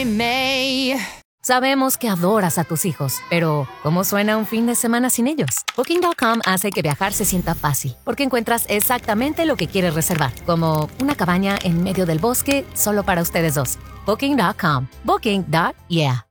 May. Sabemos que adoras a tus hijos, pero ¿cómo suena un fin de semana sin ellos? Booking.com hace que viajar se sienta fácil, porque encuentras exactamente lo que quieres reservar, como una cabaña en medio del bosque solo para ustedes dos. Booking.com. Booking.yeah.